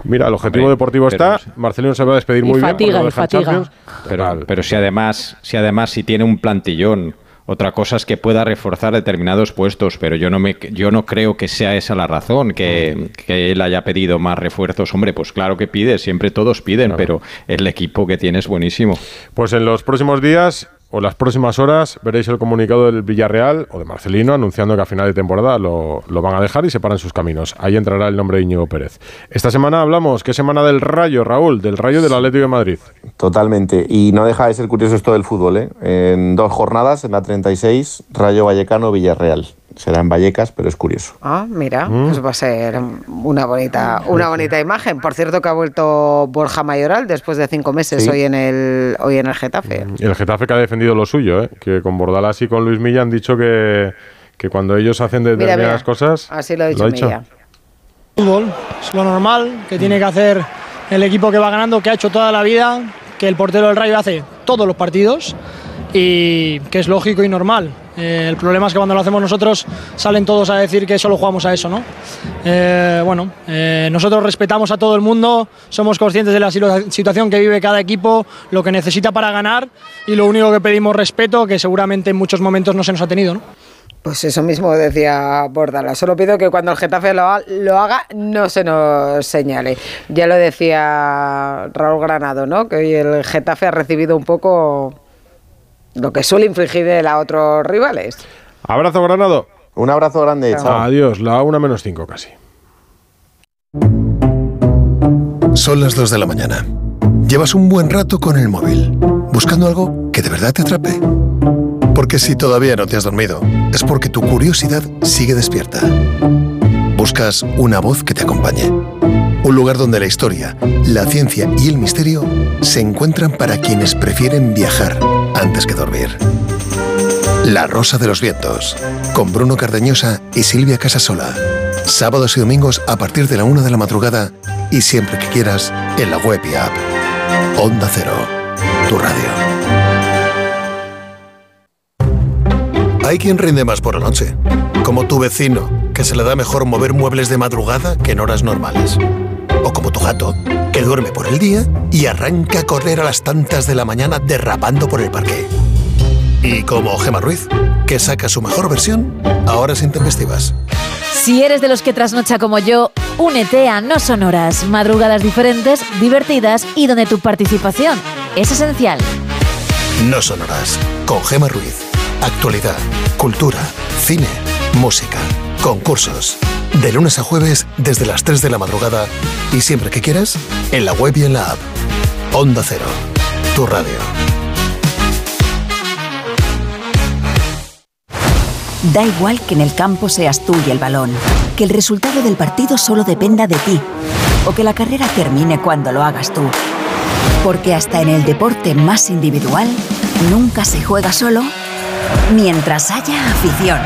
Mira, el objetivo deportivo está, Marcelino se va a despedir muy bien porque no deja en Champions. Pero si además si tiene un plantillón, otra cosa es que pueda reforzar determinados puestos, pero yo no creo que sea esa la razón, que él haya pedido más refuerzos. Hombre, pues claro que pide, siempre todos piden, pero el equipo que tiene es buenísimo. Pues en los próximos días o las próximas horas veréis el comunicado del Villarreal o de Marcelino anunciando que a final de temporada lo van a dejar y separan sus caminos. Ahí entrará el nombre de Íñigo Pérez. Esta semana hablamos, ¿qué semana del Rayo, Raúl? Del Rayo del Atlético de Madrid. Totalmente, y no deja de ser curioso esto del fútbol, ¿eh? En 2 jornadas, en la 36, Rayo Vallecano, Villarreal. Será en Vallecas, pero es curioso. Mira, pues va a ser una bonita imagen. Por cierto que ha vuelto Borja Mayoral después de 5 meses, sí. hoy en el Getafe. Y el Getafe que ha defendido lo suyo, ¿eh? Que con Bordalás y con Luis Milla han dicho que cuando ellos hacen determinadas cosas... Así lo ha dicho Milla. Fútbol es lo normal que tiene que hacer el equipo que va ganando, que ha hecho toda la vida, que el portero del Rayo hace todos los partidos y que es lógico y normal. El problema es que cuando lo hacemos nosotros salen todos a decir que solo jugamos a eso, ¿no? Nosotros respetamos a todo el mundo, somos conscientes de la situación que vive cada equipo, lo que necesita para ganar y lo único que pedimos respeto, que seguramente en muchos momentos no se nos ha tenido, ¿no? Pues eso mismo decía Bordalás. Solo pido que cuando el Getafe lo haga no se nos señale. Ya lo decía Raúl Granado, ¿no? Que hoy el Getafe ha recibido un poco lo que suele infligir a otros rivales. Abrazo, Granado. Un abrazo grande. Chao. Adiós, la 1:05 casi. Son las 2 de la mañana. Llevas un buen rato con el móvil, buscando algo que de verdad te atrape. Porque si todavía no te has dormido, es porque tu curiosidad sigue despierta. Buscas una voz que te acompañe. Un lugar donde la historia, la ciencia y el misterio se encuentran para quienes prefieren viajar antes que dormir. La Rosa de los Vientos, con Bruno Cardeñosa y Silvia Casasola. Sábados y domingos a partir de la 1 de la madrugada y siempre que quieras en la web y app. Onda Cero, tu radio. Hay quien rinde más por la noche, como tu vecino, que se le da mejor mover muebles de madrugada que en horas normales. O como tu gato, que duerme por el día y arranca a correr a las tantas de la mañana derrapando por el parque. Y como Gemma Ruiz, que saca su mejor versión a horas intempestivas. Si eres de los que trasnocha como yo, únete a No Sonoras, madrugadas diferentes, divertidas y donde tu participación es esencial. No Sonoras, con Gemma Ruiz. Actualidad, cultura, cine, música, concursos. De lunes a jueves desde las 3 de la madrugada y siempre que quieras, en la web y en la app. Onda Cero, tu radio. Da igual que en el campo seas tú y el balón, que el resultado del partido solo dependa de ti, o que la carrera termine cuando lo hagas tú. Porque hasta en el deporte más individual, nunca se juega solo mientras haya afición.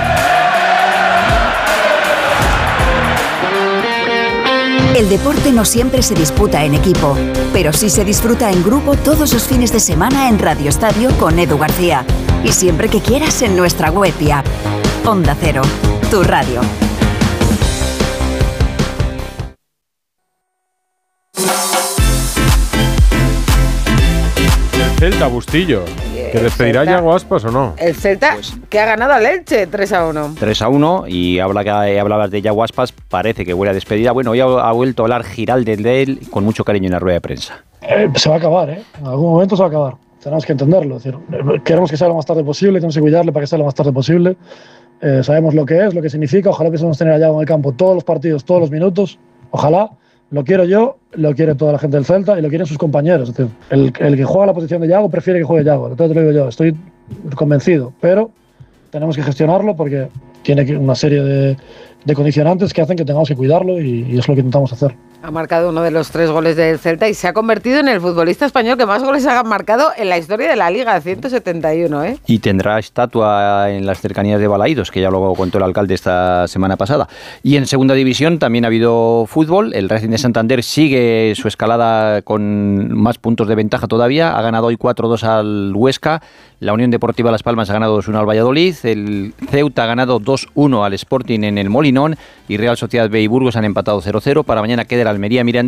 El deporte no siempre se disputa en equipo, pero sí se disfruta en grupo todos los fines de semana en Radio Estadio con Edu García. Y siempre que quieras en nuestra web y app. Onda Cero, tu radio. Celta, Bustillo. ¿Que despedirá ya Yago Aspas o no? El Celta, que ha ganado al Elche 3-1. 3-1, y hablabas de Yago Aspas, parece que huele a despedida. Bueno, hoy ha vuelto a hablar Giraldez de él con mucho cariño en la rueda de prensa. Se va a acabar, ¿eh? En algún momento se va a acabar. Tenemos que entenderlo. Es decir, queremos que sea lo más tarde posible, tenemos que cuidarle para que sea lo más tarde posible. Sabemos lo que es, lo que significa. Ojalá pudiésemos tener a Yago en el campo todos los partidos, todos los minutos. Ojalá. Lo quiero yo, lo quiere toda la gente del Celta y lo quieren sus compañeros. Es decir, el que juega la posición de Yago prefiere que juegue Yago. Entonces te lo digo yo, estoy convencido. Pero tenemos que gestionarlo porque tiene una serie de condicionantes que hacen que tengamos que cuidarlo y es lo que intentamos hacer. Ha marcado uno de los 3 goles del Celta y se ha convertido en el futbolista español que más goles ha marcado en la historia de la Liga, 171, ¿eh? Y tendrá estatua en las cercanías de Balaídos, que ya lo contó el alcalde esta semana pasada. Y en segunda división también ha habido fútbol. El Racing de Santander sigue su escalada con más puntos de ventaja todavía. Ha ganado hoy 4-2 al Huesca. La Unión Deportiva Las Palmas ha ganado 2-1 al Valladolid. El Ceuta ha ganado 2-1 al Sporting en el Molinón. Y Real Sociedad B y Burgos han empatado 0-0. Para mañana queda el Almería Mirandés.